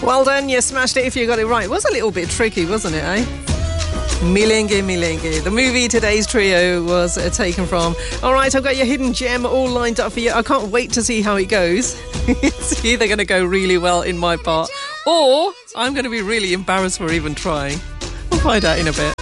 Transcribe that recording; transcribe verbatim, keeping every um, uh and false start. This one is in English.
Well done, you smashed it if you got it right. It was a little bit tricky, wasn't it, eh? Melengue, Melengue. The movie today's trio was uh, taken from. All right, I've got your hidden gem all lined up for you. I can't wait to see how it goes. It's either going to go really well in my part, or I'm going to be really embarrassed for even trying. We'll find out in a bit.